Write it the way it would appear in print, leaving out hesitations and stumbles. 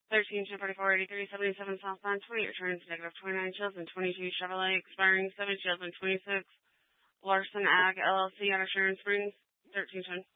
13-10-44-83-77 southbound 20 returns negative 29 chills and 22 Chevrolet expiring 7 chills and 26 Larson Ag LLC out of Sharon Springs 1310.